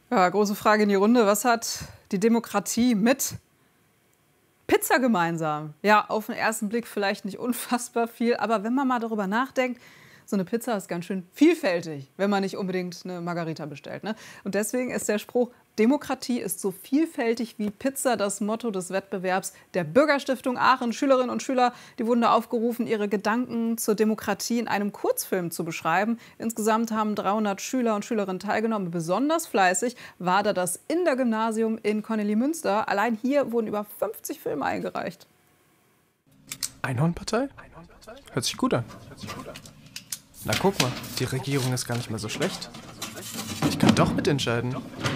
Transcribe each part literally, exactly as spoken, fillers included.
Ja, große Frage in die Runde. Was hat die Demokratie mit Pizza gemeinsam? Ja, auf den ersten Blick vielleicht nicht unfassbar viel, aber wenn man mal darüber nachdenkt, so eine Pizza ist ganz schön vielfältig, wenn man nicht unbedingt eine Margarita bestellt, ne? Und deswegen ist der Spruch, Demokratie ist so vielfältig wie Pizza, das Motto des Wettbewerbs der Bürgerstiftung Aachen. Schülerinnen und Schüler, die wurden da aufgerufen, ihre Gedanken zur Demokratie in einem Kurzfilm zu beschreiben. Insgesamt haben dreihundert Schüler und Schülerinnen teilgenommen. Besonders fleißig war da das Inder-Gymnasium in Kornelimünster. Allein hier wurden über fünfzig Filme eingereicht. Einhornpartei? Hört sich gut an. Na guck mal, die Regierung ist gar nicht mehr so schlecht. Ich kann doch mitentscheiden.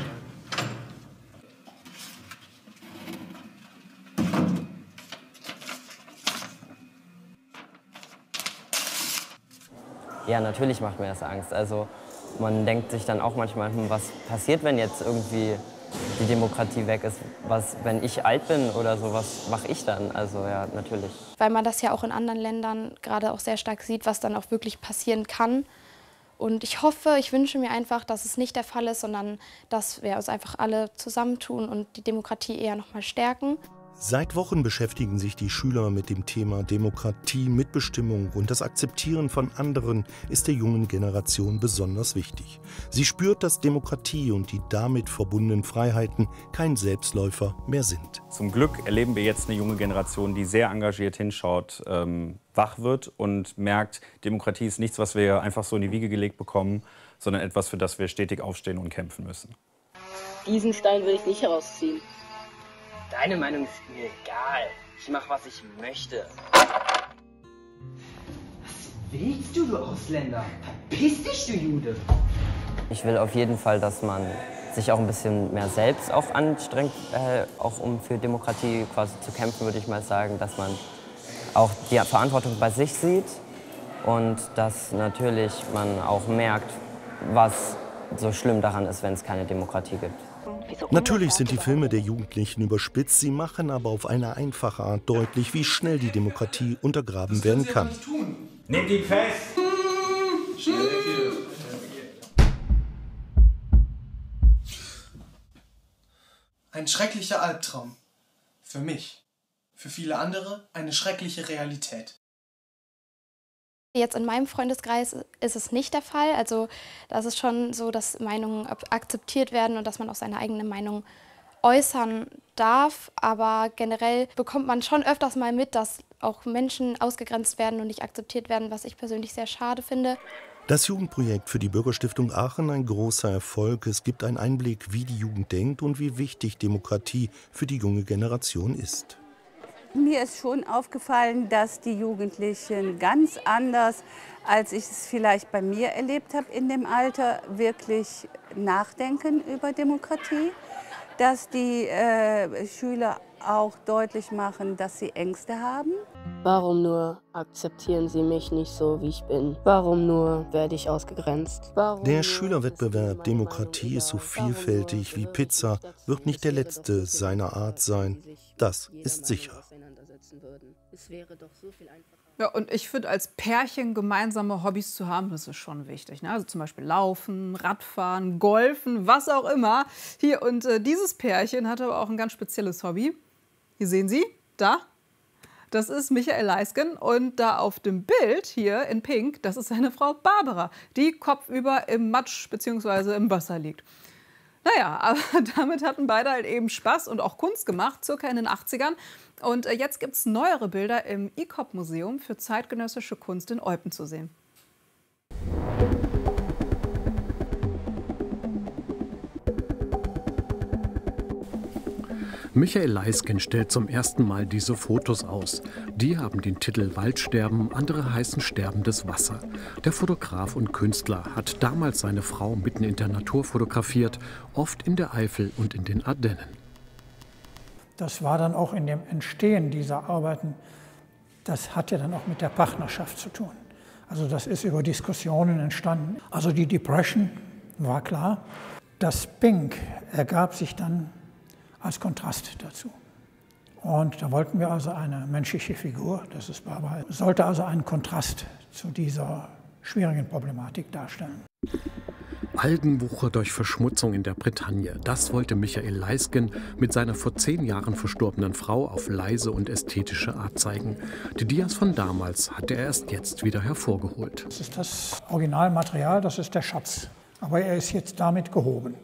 Ja, natürlich macht mir das Angst. Also man denkt sich dann auch manchmal, hm, was passiert, wenn jetzt irgendwie die Demokratie weg ist? Was, wenn ich alt bin oder so, was mache ich dann? Also ja, natürlich. Weil man das ja auch in anderen Ländern gerade auch sehr stark sieht, was dann auch wirklich passieren kann. Und ich hoffe, ich wünsche mir einfach, dass es nicht der Fall ist, sondern dass wir uns einfach alle zusammentun und die Demokratie eher noch mal stärken. Seit Wochen beschäftigen sich die Schüler mit dem Thema Demokratie, Mitbestimmung und das Akzeptieren von anderen ist der jungen Generation besonders wichtig. Sie spürt, dass Demokratie und die damit verbundenen Freiheiten kein Selbstläufer mehr sind. Zum Glück erleben wir jetzt eine junge Generation, die sehr engagiert hinschaut, ähm, wach wird und merkt, Demokratie ist nichts, was wir einfach so in die Wiege gelegt bekommen, sondern etwas, für das wir stetig aufstehen und kämpfen müssen. Diesen Stein würde ich nicht herausziehen. Deine Meinung ist mir egal. Ich mach, was ich möchte. Was willst du, du Ausländer? Verpiss dich, du Jude! Ich will auf jeden Fall, dass man sich auch ein bisschen mehr selbst auch anstrengt, äh, auch um für Demokratie quasi zu kämpfen, würde ich mal sagen, dass man auch die Verantwortung bei sich sieht und dass natürlich man auch merkt, was so schlimm daran ist, wenn es keine Demokratie gibt. Natürlich sind die Filme der Jugendlichen überspitzt, sie machen aber auf eine einfache Art deutlich, wie schnell die Demokratie untergraben werden kann. Nehmt ihn fest! Ein schrecklicher Albtraum. Für mich. Für viele andere eine schreckliche Realität. Jetzt in meinem Freundeskreis ist es nicht der Fall. Also das ist schon so, dass Meinungen akzeptiert werden und dass man auch seine eigene Meinung äußern darf. Aber generell bekommt man schon öfters mal mit, dass auch Menschen ausgegrenzt werden und nicht akzeptiert werden, was ich persönlich sehr schade finde. Das Jugendprojekt für die Bürgerstiftung Aachen ein großer Erfolg. Es gibt einen Einblick, wie die Jugend denkt und wie wichtig Demokratie für die junge Generation ist. Mir ist schon aufgefallen, dass die Jugendlichen ganz anders, als ich es vielleicht bei mir erlebt habe in dem Alter, wirklich nachdenken über Demokratie. Dass die äh, Schüler auch deutlich machen, dass sie Ängste haben. Warum nur akzeptieren sie mich nicht so, wie ich bin? Warum nur werde ich ausgegrenzt? Warum der Schülerwettbewerb Demokratie ist so vielfältig wie Pizza, wird nicht der letzte seiner Art sein. Das ist sicher. Ja, und ich finde, als Pärchen gemeinsame Hobbys zu haben, das ist schon wichtig, ne? Also zum Beispiel Laufen, Radfahren, Golfen, was auch immer. Hier, und äh, dieses Pärchen hat aber auch ein ganz spezielles Hobby. Hier sehen Sie, da. Das ist Michael Leisgen und da auf dem Bild hier in Pink, das ist seine Frau Barbara, die kopfüber im Matsch bzw. im Wasser liegt. Naja, aber damit hatten beide halt eben Spaß und auch Kunst gemacht, circa in den achtzigern. Und jetzt gibt es neuere Bilder im I C O P-Museum für zeitgenössische Kunst in Eupen zu sehen. Michael Leisgen stellt zum ersten Mal diese Fotos aus. Die haben den Titel Waldsterben, andere heißen sterbendes Wasser. Der Fotograf und Künstler hat damals seine Frau mitten in der Natur fotografiert, oft in der Eifel und in den Ardennen. Das war dann auch in dem Entstehen dieser Arbeiten, das hat ja dann auch mit der Partnerschaft zu tun. Also das ist über Diskussionen entstanden. Also die Depression war klar. Das Pink ergab sich dann als Kontrast dazu. Und da wollten wir also eine menschliche Figur, das ist Barbara, sollte also einen Kontrast zu dieser schwierigen Problematik darstellen. Algenwucher durch Verschmutzung in der Bretagne. Das wollte Michael Leisgen mit seiner vor zehn Jahren verstorbenen Frau auf leise und ästhetische Art zeigen. Die Dias von damals hatte er erst jetzt wieder hervorgeholt. Das ist das Originalmaterial, das ist der Schatz. Aber er ist jetzt damit gehoben.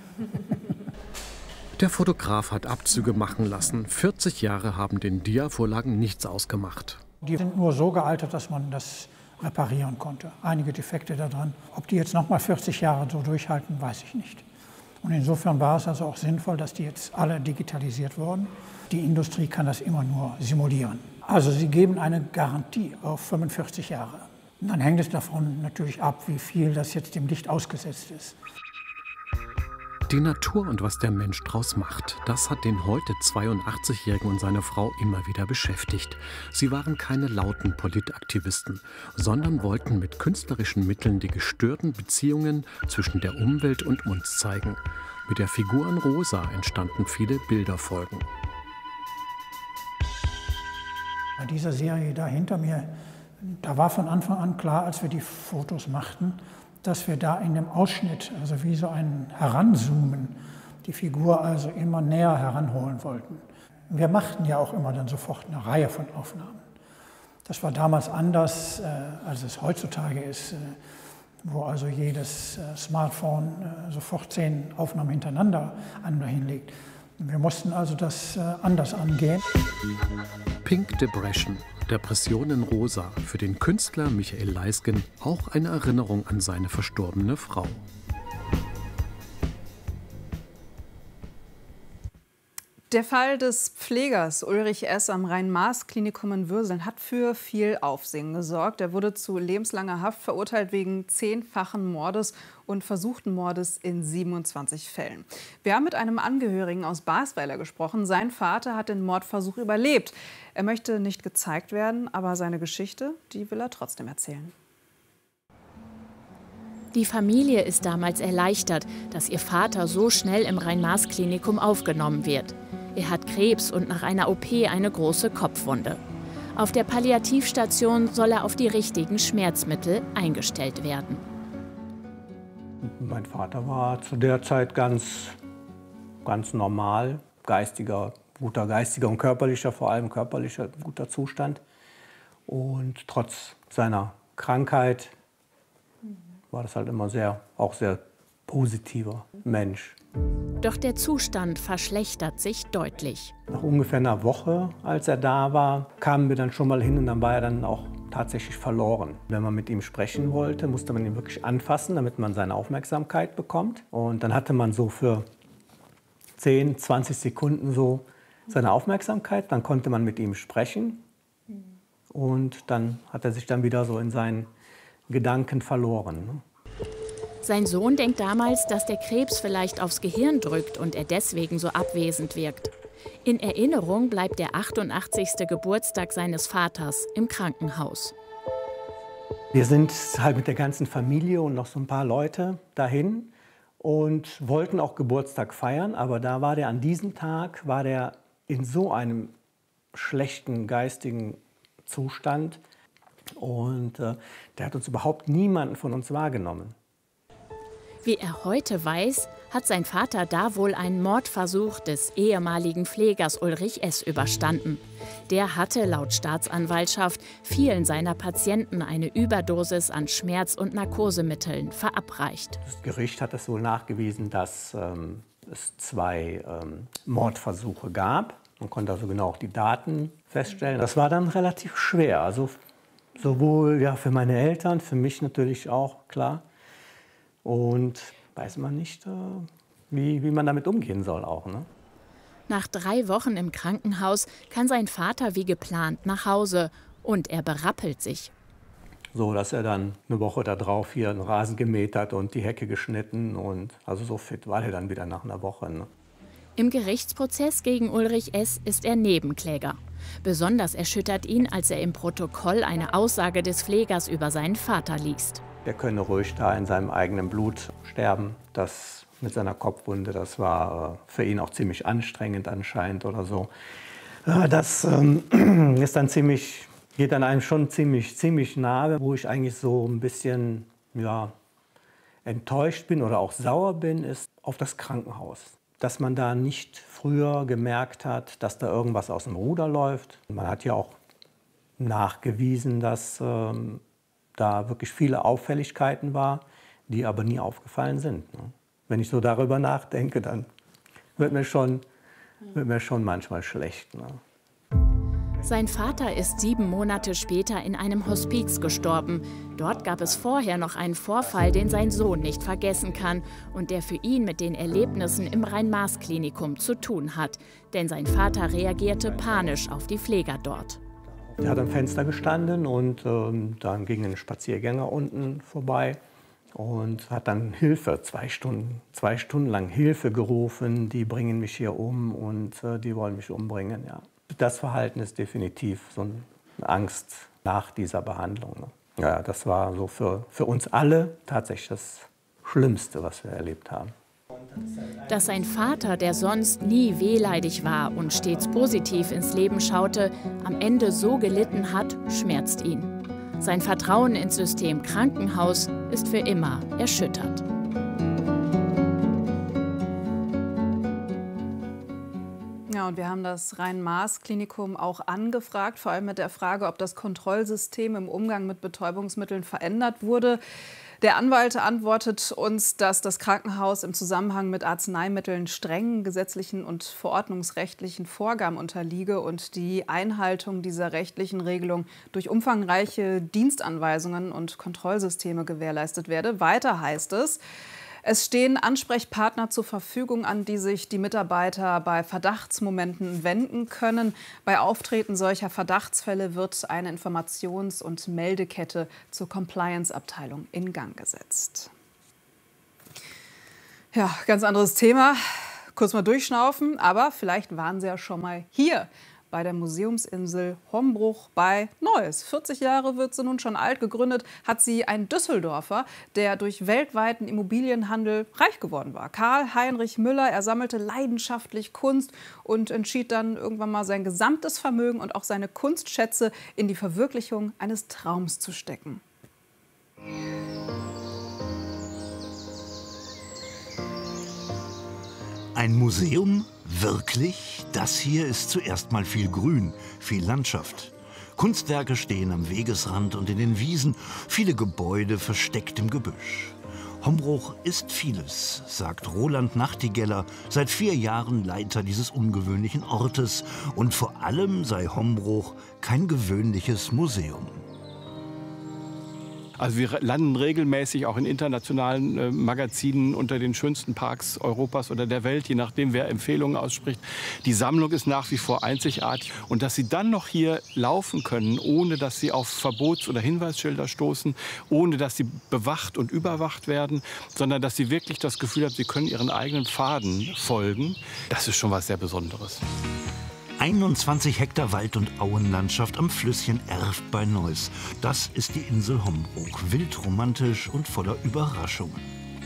Der Fotograf hat Abzüge machen lassen. vierzig Jahre haben den Dia-Vorlagen nichts ausgemacht. Die sind nur so gealtert, dass man das reparieren konnte. Einige Defekte daran. Ob die jetzt noch mal vierzig Jahre so durchhalten, weiß ich nicht. Und insofern war es also auch sinnvoll, dass die jetzt alle digitalisiert wurden. Die Industrie kann das immer nur simulieren. Also sie geben eine Garantie auf fünfundvierzig Jahre. Und dann hängt es davon natürlich ab, wie viel das jetzt dem Licht ausgesetzt ist. Die Natur und was der Mensch draus macht, das hat den heute zweiundachtzigjährigen und seine Frau immer wieder beschäftigt. Sie waren keine lauten Politaktivisten, sondern wollten mit künstlerischen Mitteln die gestörten Beziehungen zwischen der Umwelt und uns zeigen. Mit der Figur in Rosa entstanden viele Bilderfolgen. Bei dieser Serie da hinter mir, da war von Anfang an klar, als wir die Fotos machten, dass wir da in dem Ausschnitt, also wie so ein Heranzoomen, die Figur also immer näher heranholen wollten. Wir machten ja auch immer dann sofort eine Reihe von Aufnahmen. Das war damals anders, äh, als es heutzutage ist, äh, wo also jedes äh, Smartphone äh, sofort zehn Aufnahmen hintereinander einander hinlegt. Wir mussten also das äh, anders angehen. Pink Depression, Depression in Rosa, für den Künstler Michael Leisgen auch eine Erinnerung an seine verstorbene Frau. Der Fall des Pflegers Ulrich S. am Rhein-Maas-Klinikum in Würseln hat für viel Aufsehen gesorgt. Er wurde zu lebenslanger Haft verurteilt wegen zehnfachen Mordes und versuchten Mordes in siebenundzwanzig Fällen. Wir haben mit einem Angehörigen aus Basweiler gesprochen. Sein Vater hat den Mordversuch überlebt. Er möchte nicht gezeigt werden, aber seine Geschichte, die will er trotzdem erzählen. Die Familie ist damals erleichtert, dass ihr Vater so schnell im Rhein-Maas-Klinikum aufgenommen wird. Er hat Krebs und nach einer O P eine große Kopfwunde. Auf der Palliativstation soll er auf die richtigen Schmerzmittel eingestellt werden. Mein Vater war zu der Zeit ganz, ganz normal, geistiger, guter geistiger und körperlicher, vor allem körperlicher guter Zustand. Und trotz seiner Krankheit war das halt immer sehr, auch sehr positiver Mensch. Doch der Zustand verschlechtert sich deutlich. Nach ungefähr einer Woche, als er da war, kamen wir dann schon mal hin und dann war er dann auch tatsächlich verloren. Wenn man mit ihm sprechen wollte, musste man ihn wirklich anfassen, damit man seine Aufmerksamkeit bekommt. Und dann hatte man so für zehn, zwanzig Sekunden so seine Aufmerksamkeit. Dann konnte man mit ihm sprechen und dann hat er sich dann wieder so in seinen Gedanken verloren. Sein Sohn denkt damals, dass der Krebs vielleicht aufs Gehirn drückt und er deswegen so abwesend wirkt. In Erinnerung bleibt der achtundachtzigste Geburtstag seines Vaters im Krankenhaus. Wir sind halt mit der ganzen Familie und noch so ein paar Leute dahin und wollten auch Geburtstag feiern, aber da war der an diesem Tag war der in so einem schlechten geistigen Zustand und äh, der hat uns überhaupt niemanden von uns wahrgenommen. Wie er heute weiß, hat sein Vater da wohl einen Mordversuch des ehemaligen Pflegers Ulrich S. überstanden. Der hatte laut Staatsanwaltschaft vielen seiner Patienten eine Überdosis an Schmerz- und Narkosemitteln verabreicht. Das Gericht hat es wohl nachgewiesen, dass ähm, es zwei ähm, Mordversuche gab. Man konnte also genau auch die Daten feststellen. Das war dann relativ schwer, also sowohl ja, für meine Eltern, für mich natürlich auch, klar. Und weiß man nicht, wie, wie man damit umgehen soll auch, ne? Nach drei Wochen im Krankenhaus kann sein Vater wie geplant nach Hause und er berappelt sich. So, dass er dann eine Woche darauf hier einen Rasen gemäht hat und die Hecke geschnitten und also so fit war er dann wieder nach einer Woche, ne? Im Gerichtsprozess gegen Ulrich S. ist er Nebenkläger. Besonders erschüttert ihn, als er im Protokoll eine Aussage des Pflegers über seinen Vater liest. Er könne ruhig da in seinem eigenen Blut sterben. Das mit seiner Kopfwunde, das war für ihn auch ziemlich anstrengend anscheinend oder so. Das ähm, ist dann ziemlich, geht dann einem schon ziemlich, ziemlich nahe, wo ich eigentlich so ein bisschen ja, enttäuscht bin oder auch sauer bin, ist auf das Krankenhaus. Dass man da nicht früher gemerkt hat, dass da irgendwas aus dem Ruder läuft. Man hat ja auch nachgewiesen, dass ähm, da wirklich viele Auffälligkeiten waren, die aber nie aufgefallen sind. Ne? Wenn ich so darüber nachdenke, dann wird mir schon, wird mir schon manchmal schlecht. Ne? Sein Vater ist sieben Monate später in einem Hospiz gestorben. Dort gab es vorher noch einen Vorfall, den sein Sohn nicht vergessen kann und der für ihn mit den Erlebnissen im Rhein-Maas-Klinikum zu tun hat. Denn sein Vater reagierte panisch auf die Pfleger dort. Er hat am Fenster gestanden und ähm, dann ging ein Spaziergänger unten vorbei und hat dann Hilfe, zwei Stunden, zwei Stunden lang Hilfe gerufen. Die bringen mich hier um und äh, die wollen mich umbringen. Ja. Das Verhalten ist definitiv so eine Angst nach dieser Behandlung. Ne? Ja, das war so für, für uns alle tatsächlich das Schlimmste, was wir erlebt haben. Dass sein Vater, der sonst nie wehleidig war und stets positiv ins Leben schaute, am Ende so gelitten hat, schmerzt ihn. Sein Vertrauen ins System Krankenhaus ist für immer erschüttert. Ja, und wir haben das Rhein-Maas-Klinikum auch angefragt, vor allem mit der Frage, ob das Kontrollsystem im Umgang mit Betäubungsmitteln verändert wurde. Der Anwalt antwortet uns, dass das Krankenhaus im Zusammenhang mit Arzneimitteln strengen gesetzlichen und verordnungsrechtlichen Vorgaben unterliege und die Einhaltung dieser rechtlichen Regelung durch umfangreiche Dienstanweisungen und Kontrollsysteme gewährleistet werde. Weiter heißt es: Es stehen Ansprechpartner zur Verfügung, an die sich die Mitarbeiter bei Verdachtsmomenten wenden können. Bei Auftreten solcher Verdachtsfälle wird eine Informations- und Meldekette zur Compliance-Abteilung in Gang gesetzt. Ja, ganz anderes Thema. Kurz mal durchschnaufen, aber vielleicht waren Sie ja schon mal hier bei der Museumsinsel Hombruch bei Neuss. vierzig Jahre wird sie nun schon alt. Gegründet hat sie ein Düsseldorfer, der durch weltweiten Immobilienhandel reich geworden war. Karl-Heinrich Müller, er sammelte leidenschaftlich Kunst und entschied dann irgendwann mal sein gesamtes Vermögen und auch seine Kunstschätze in die Verwirklichung eines Traums zu stecken. Ein Museum? Wirklich? Das hier ist zuerst mal viel Grün, viel Landschaft. Kunstwerke stehen am Wegesrand und in den Wiesen, viele Gebäude versteckt im Gebüsch. Hombruch ist vieles, sagt Roland Nachtigeller, seit vier Jahren Leiter dieses ungewöhnlichen Ortes. Und vor allem sei Hombruch kein gewöhnliches Museum. Also wir landen regelmäßig auch in internationalen äh, Magazinen unter den schönsten Parks Europas oder der Welt, je nachdem, wer Empfehlungen ausspricht. Die Sammlung ist nach wie vor einzigartig. Und dass sie dann noch hier laufen können, ohne dass sie auf Verbots- oder Hinweisschilder stoßen, ohne dass sie bewacht und überwacht werden, sondern dass sie wirklich das Gefühl haben, sie können ihren eigenen Pfaden folgen, das ist schon was sehr Besonderes. einundzwanzig Hektar Wald- und Auenlandschaft am Flüsschen Erft bei Neuss. Das ist die Insel Hombruch. Wild, romantisch und voller Überraschungen.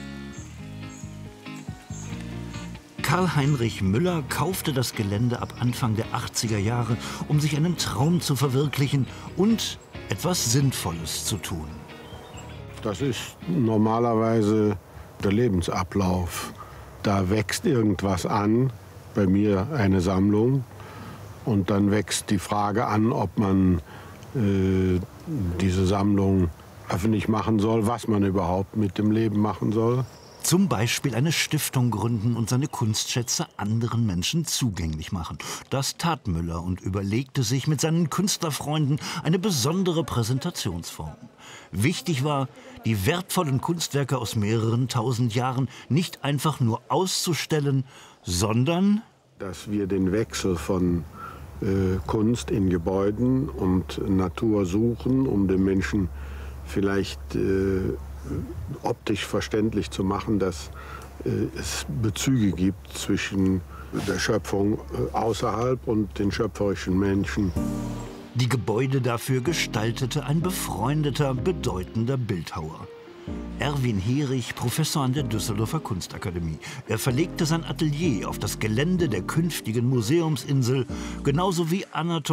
Karl-Heinrich Müller kaufte das Gelände ab Anfang der achtziger Jahre, um sich einen Traum zu verwirklichen und etwas Sinnvolles zu tun. Das ist normalerweise der Lebensablauf. Da wächst irgendwas an, bei mir eine Sammlung. Und dann wächst die Frage an, ob man äh, diese Sammlung öffentlich machen soll, was man überhaupt mit dem Leben machen soll. Zum Beispiel eine Stiftung gründen und seine Kunstschätze anderen Menschen zugänglich machen. Das tat Müller und überlegte sich mit seinen Künstlerfreunden eine besondere Präsentationsform. Wichtig war, die wertvollen Kunstwerke aus mehreren tausend Jahren nicht einfach nur auszustellen, sondern dass wir den Wechsel von äh, Kunst in Gebäuden und Natur suchen, um den Menschen vielleicht äh, optisch verständlich zu machen, dass äh, es Bezüge gibt zwischen der Schöpfung äh, außerhalb und den schöpferischen Menschen. Die Gebäude dafür gestaltete ein befreundeter, bedeutender Bildhauer. Erwin Herich, Professor an der Düsseldorfer Kunstakademie. Er verlegte sein Atelier auf das Gelände der künftigen Museumsinsel, genauso wie Anatol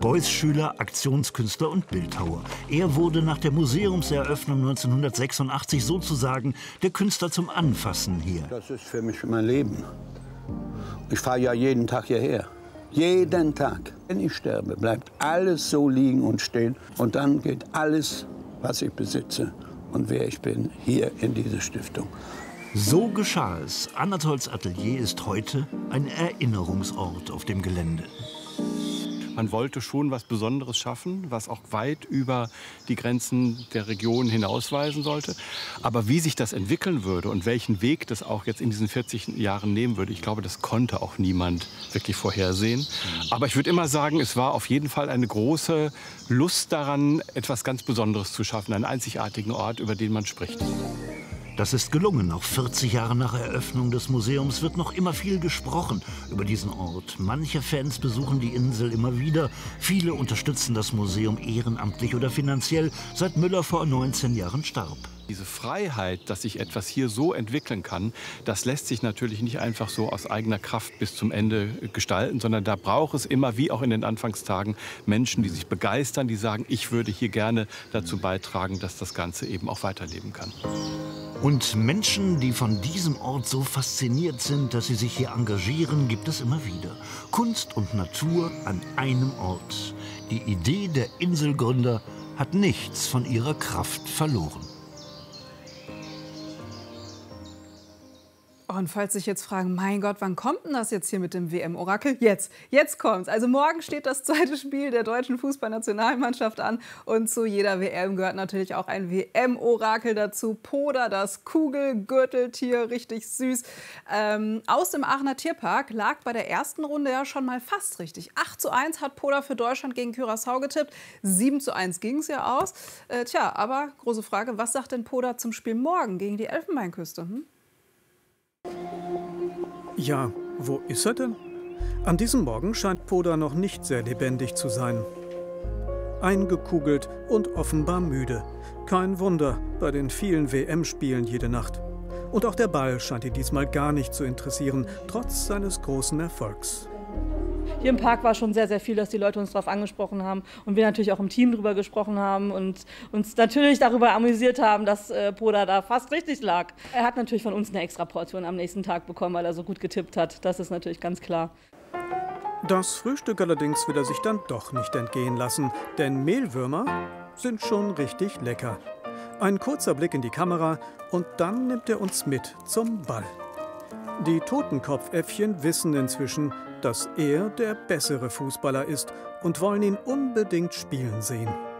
Beuys-Schüler, Aktionskünstler und Bildhauer. Er wurde nach der Museumseröffnung neunzehnhundertsechsundachtzig sozusagen der Künstler zum Anfassen hier. Das ist für mich mein Leben. Ich fahre ja jeden Tag hierher. Jeden Tag. Wenn ich sterbe, bleibt alles so liegen und stehen. Und dann geht alles, was ich besitze und wer ich bin, hier in diese Stiftung. So geschah es. Anatols Atelier ist heute ein Erinnerungsort auf dem Gelände. Man wollte schon was Besonderes schaffen, was auch weit über die Grenzen der Region hinausweisen sollte. Aber wie sich das entwickeln würde und welchen Weg das auch jetzt in diesen vierzig Jahren nehmen würde, ich glaube, das konnte auch niemand wirklich vorhersehen. Aber ich würde immer sagen, es war auf jeden Fall eine große Lust daran, etwas ganz Besonderes zu schaffen, einen einzigartigen Ort, über den man spricht. Das ist gelungen. Auch vierzig Jahre nach Eröffnung des Museums wird noch immer viel gesprochen über diesen Ort. Manche Fans besuchen die Insel immer wieder. Viele unterstützen das Museum ehrenamtlich oder finanziell, seit Müller vor neunzehn Jahren starb. Diese Freiheit, dass sich etwas hier so entwickeln kann, das lässt sich natürlich nicht einfach so aus eigener Kraft bis zum Ende gestalten, sondern da braucht es immer, wie auch in den Anfangstagen, Menschen, die sich begeistern, die sagen, ich würde hier gerne dazu beitragen, dass das Ganze eben auch weiterleben kann. Und Menschen, die von diesem Ort so fasziniert sind, dass sie sich hier engagieren, gibt es immer wieder. Kunst und Natur an einem Ort. Die Idee der Inselgründer hat nichts von ihrer Kraft verloren. Und falls sich jetzt fragen, mein Gott, wann kommt denn das jetzt hier mit dem W M-Orakel? Jetzt, jetzt kommt's. Also morgen steht das zweite Spiel der deutschen Fußballnationalmannschaft an. Und zu jeder W M gehört natürlich auch ein W M-Orakel dazu. Poda, das Kugelgürteltier, richtig süß. Ähm, aus dem Aachener Tierpark lag bei der ersten Runde ja schon mal fast richtig. acht zu eins hat Poda für Deutschland gegen Curaçao getippt. sieben zu eins ging es ja aus. Äh, tja, aber große Frage, was sagt denn Poda zum Spiel morgen gegen die Elfenbeinküste? Hm? Ja, wo ist er denn? An diesem Morgen scheint Poda noch nicht sehr lebendig zu sein. Eingekugelt und offenbar müde. Kein Wunder bei den vielen W M-Spielen jede Nacht. Und auch der Ball scheint ihn diesmal gar nicht zu interessieren, trotz seines großen Erfolgs. Hier im Park war schon sehr, sehr viel, dass die Leute uns darauf angesprochen haben und wir natürlich auch im Team darüber gesprochen haben und uns natürlich darüber amüsiert haben, dass äh, Poda da fast richtig lag. Er hat natürlich von uns eine extra Portion am nächsten Tag bekommen, weil er so gut getippt hat. Das ist natürlich ganz klar. Das Frühstück allerdings will er sich dann doch nicht entgehen lassen, denn Mehlwürmer sind schon richtig lecker. Ein kurzer Blick in die Kamera und dann nimmt er uns mit zum Ball. Die Totenkopfäffchen wissen inzwischen, dass er der bessere Fußballer ist und wollen ihn unbedingt spielen sehen.